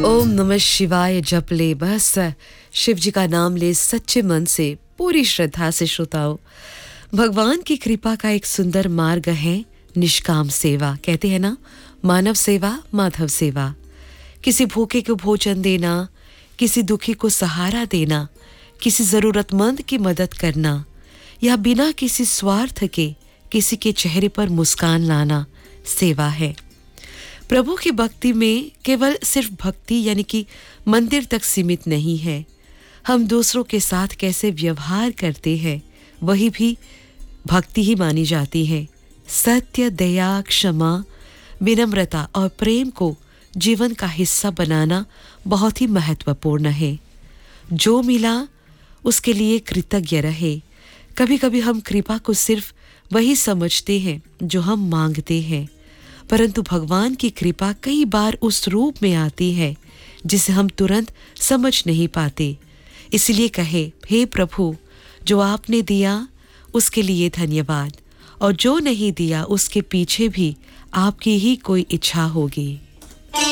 ओम नमः शिवाय जप ले, बस शिव जी का नाम ले सच्चे मन से, पूरी श्रद्धा से। श्रोताओं, भगवान की कृपा का एक सुंदर मार्ग है निष्काम सेवा। कहते हैं ना, मानव सेवा माधव सेवा। किसी भूखे को भोजन देना, किसी दुखी को सहारा देना, किसी जरूरतमंद की मदद करना, या बिना किसी स्वार्थ के किसी के चेहरे पर मुस्कान लाना सेवा है। प्रभु की भक्ति में केवल सिर्फ भक्ति यानी कि मंदिर तक सीमित नहीं है। हम दूसरों के साथ कैसे व्यवहार करते हैं वही भी भक्ति ही मानी जाती है। सत्य, दया, क्षमा, विनम्रता और प्रेम को जीवन का हिस्सा बनाना बहुत ही महत्वपूर्ण है। जो मिला उसके लिए कृतज्ञ रहे। कभी कभी हम कृपा को सिर्फ वही समझते हैं जो हम मांगते हैं, परंतु भगवान की कृपा कई बार उस रूप में आती है जिसे हम तुरंत समझ नहीं पाते। इसलिए कहे, हे प्रभु, जो आपने दिया उसके लिए धन्यवाद, और जो नहीं दिया उसके पीछे भी आपकी ही कोई इच्छा होगी।